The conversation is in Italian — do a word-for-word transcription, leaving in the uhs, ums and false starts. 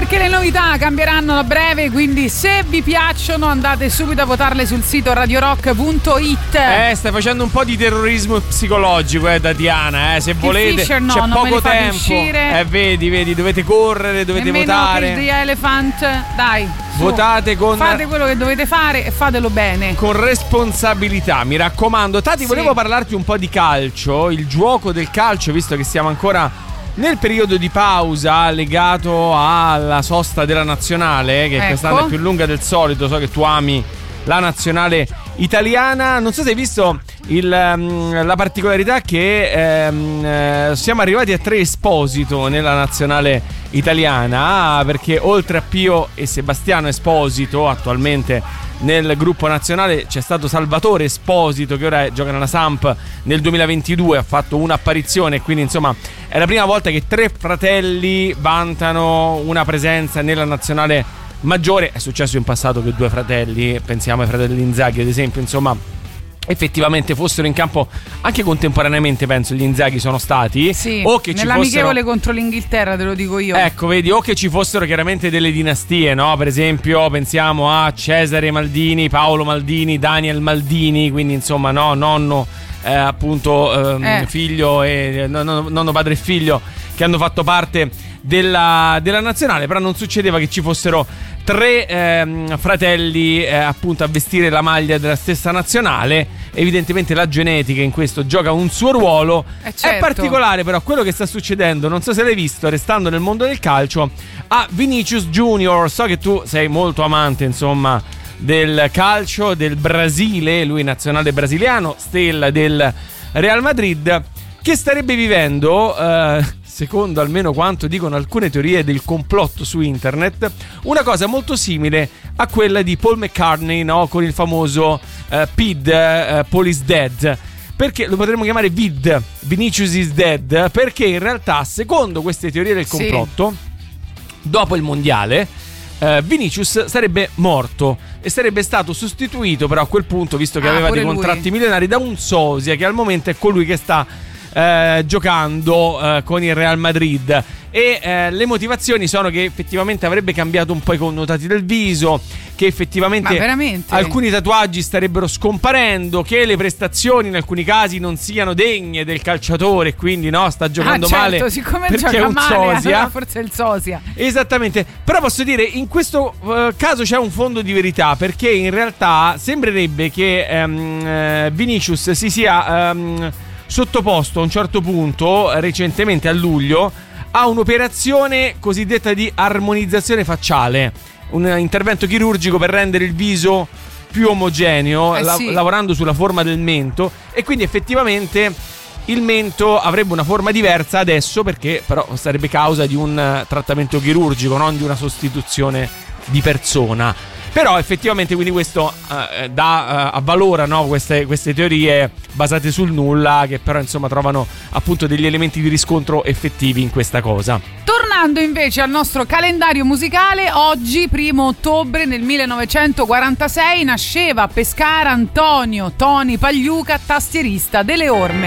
perché le novità cambieranno a breve, quindi se vi piacciono andate subito a votarle sul sito radio rock punto it. Eh, stai facendo un po' di terrorismo psicologico, eh, Tatiana, eh, se che volete Fisher, no, c'è non poco me tempo. Uscire. Eh, vedi, vedi, dovete correre, dovete nemmeno votare. Cage the Elephant, dai. Su. Votate con Fate quello che dovete fare e fatelo bene. Con responsabilità, mi raccomando. Tati, sì. Volevo parlarti un po' di calcio, il gioco del calcio, visto che siamo ancora nel periodo di pausa legato alla sosta della nazionale, che ecco. Quest'anno è più lunga del solito. So che tu ami la nazionale italiana. Non so se hai visto il, um, la particolarità che um, siamo arrivati a tre Esposito nella nazionale italiana, perché oltre a Pio e Sebastiano Esposito attualmente nel gruppo nazionale c'è stato Salvatore Esposito, che ora gioca nella Samp. Nel duemilaventidue ha fatto un'apparizione, quindi insomma è la prima volta che tre fratelli vantano una presenza nella nazionale maggiore. È successo in passato che due fratelli, pensiamo ai fratelli Inzaghi ad esempio, insomma effettivamente fossero in campo anche contemporaneamente, penso gli Inzaghi sono stati, sì, o che ci nell'amichevole fossero... contro l'Inghilterra, te lo dico io. Ecco, vedi, o che ci fossero chiaramente delle dinastie, no? Per esempio pensiamo a Cesare Maldini, Paolo Maldini, Daniel Maldini, quindi insomma no, nonno eh, appunto ehm, eh. figlio e nonno, nonno padre e figlio che hanno fatto parte della, della nazionale. Però non succedeva che ci fossero tre ehm, fratelli eh, appunto a vestire la maglia della stessa nazionale. Evidentemente la genetica in questo gioca un suo ruolo. eh certo. È particolare però quello che sta succedendo, non so se l'hai visto, restando nel mondo del calcio, a Vinicius Junior. So che tu sei molto amante insomma del calcio, del Brasile, lui nazionale brasiliano, stella del Real Madrid, che starebbe vivendo eh, secondo almeno quanto dicono alcune teorie del complotto su internet, una cosa molto simile a quella di Paul McCartney, no? Con il famoso uh, P I D, uh, Paul is Dead. Perché lo potremmo chiamare V I D, Vinicius is Dead, perché in realtà secondo queste teorie del complotto, sì. dopo il mondiale uh, Vinicius sarebbe morto e sarebbe stato sostituito però a quel punto, visto che ah, aveva dei lui. contratti milionari, da un sosia che al momento è colui che sta Eh, giocando eh, con il Real Madrid. E eh, le motivazioni sono che effettivamente avrebbe cambiato un po' i connotati del viso, che effettivamente alcuni tatuaggi starebbero scomparendo, che le prestazioni in alcuni casi non siano degne del calciatore, quindi no, sta giocando ah, certo, male siccome perché gioca è un male, sosia. allora forse è il sosia. Esattamente. Però posso dire, in questo uh, caso c'è un fondo di verità, perché in realtà sembrerebbe che um, Vinicius si sia um, sottoposto a un certo punto, recentemente a luglio, a un'operazione cosiddetta di armonizzazione facciale, un intervento chirurgico per rendere il viso più omogeneo, eh la- sì. lavorando sulla forma del mento, e quindi effettivamente il mento avrebbe una forma diversa adesso, perché però sarebbe causa di un trattamento chirurgico, non di una sostituzione di persona. Però effettivamente quindi questo uh, dà uh, avvalora, no, queste, queste teorie basate sul nulla, che però insomma trovano appunto degli elementi di riscontro effettivi in questa cosa. Tornando invece al nostro calendario musicale, oggi primo ottobre nel millenovecentoquarantasei nasceva a Pescara Antonio Tony Pagliuca, tastierista delle Orme.